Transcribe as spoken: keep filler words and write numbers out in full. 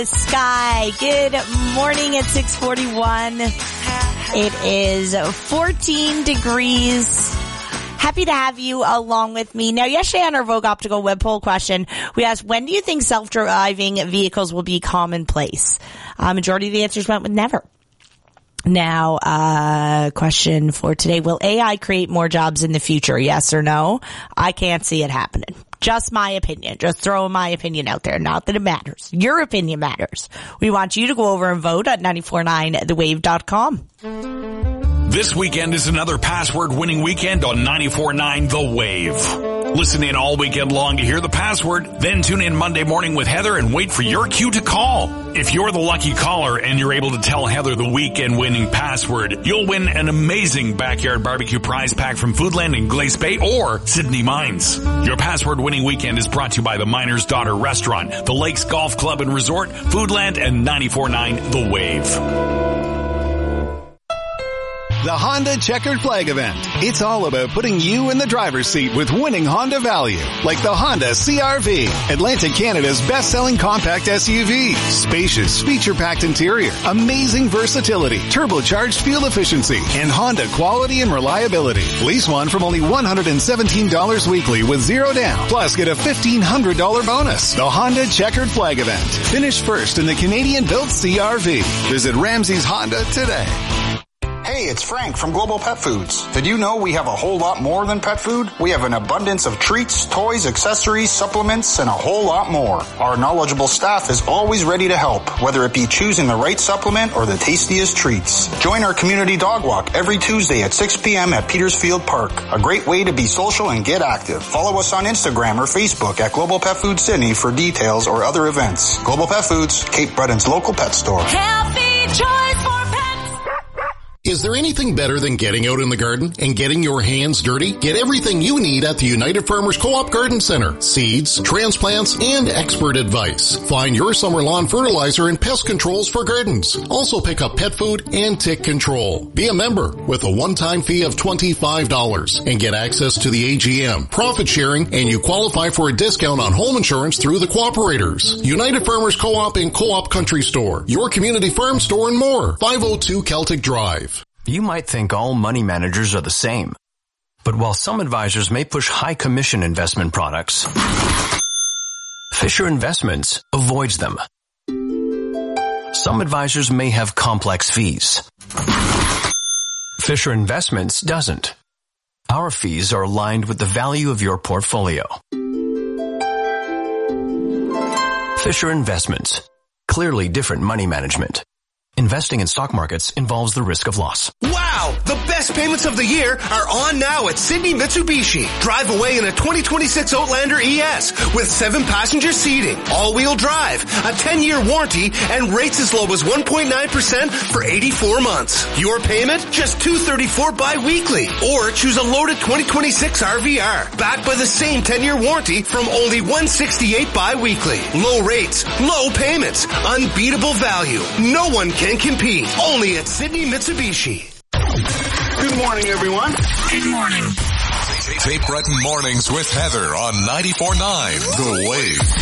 Sky, good morning at six forty-one. It is fourteen degrees. Happy to have you along with me. Now, yesterday on our Vogue Optical web poll question, we asked, when do you think self-driving vehicles will be commonplace? Uh, majority of the answers went with never. Now, uh, question for today, will A I create more jobs in the future? Yes or no? I can't see it happening. Just my opinion. Just throwing my opinion out there. Not that it matters. Your opinion matters. We want you to go over and vote at nine four nine the wave dot com. This weekend is another password-winning weekend on ninety-four point nine The Wave. Listen in all weekend long to hear the password, then tune in Monday morning with Heather and wait for your cue to call. If you're the lucky caller and you're able to tell Heather the weekend-winning password, you'll win an amazing backyard barbecue prize pack from Foodland in Glace Bay or Sydney Mines. Your password-winning weekend is brought to you by the Miner's Daughter Restaurant, the Lakes Golf Club and Resort, Foodland, and ninety-four point nine The Wave. The Honda Checkered Flag Event. It's all about putting you in the driver's seat with winning Honda value, like the Honda C R V, Atlantic Canada's best-selling compact S U V. Spacious, feature-packed interior, amazing versatility, turbocharged fuel efficiency, and Honda quality and reliability. Lease one from only one hundred seventeen dollars weekly with zero down. Plus, get a fifteen hundred dollars bonus. The Honda Checkered Flag Event. Finish first in the Canadian-built C R V. Visit Ramsey's Honda today. Hey, it's Frank from Global Pet Foods. Did you know we have a whole lot more than pet food? We have an abundance of treats, toys, accessories, supplements, and a whole lot more. Our knowledgeable staff is always ready to help, whether it be choosing the right supplement or the tastiest treats. Join our community dog walk every Tuesday at six p.m. at Petersfield Park. A great way to be social and get active. Follow us on Instagram or Facebook at Global Pet Foods Sydney for details or other events. Global Pet Foods, Cape Breton's local pet store. Healthy choice for pets. Is there anything better than getting out in the garden and getting your hands dirty? Get everything you need at the United Farmers Co-op Garden Center. Seeds, transplants, and expert advice. Find your summer lawn fertilizer and pest controls for gardens. Also pick up pet food and tick control. Be a member with a one-time fee of twenty-five dollars and get access to the A G M, profit sharing, and you qualify for a discount on home insurance through the cooperators. United Farmers Co-op and Co-op Country Store. Your community farm store and more. five oh two Celtic Drive. You might think all money managers are the same. But while some advisors may push high commission investment products, Fisher Investments avoids them. Some advisors may have complex fees. Fisher Investments doesn't. Our fees are aligned with the value of your portfolio. Fisher Investments. Clearly different money management. Investing in stock markets involves the risk of loss. Wow! The best payments of the year are on now at Sydney Mitsubishi. Drive away in a twenty twenty-six Outlander E S with seven passenger seating, all-wheel drive, a ten-year warranty, and rates as low as one point nine percent for eighty-four months. Your payment? Just two hundred thirty-four dollars bi-weekly. Or choose a loaded twenty twenty-six R V R, backed by the same ten-year warranty from only one hundred sixty-eight dollars bi-weekly. Low rates, low payments, unbeatable value. No one can compete. Only at Sydney Mitsubishi. Good morning, everyone. Good morning. Cape Breton Mornings with Heather on ninety-four point nine The Wave.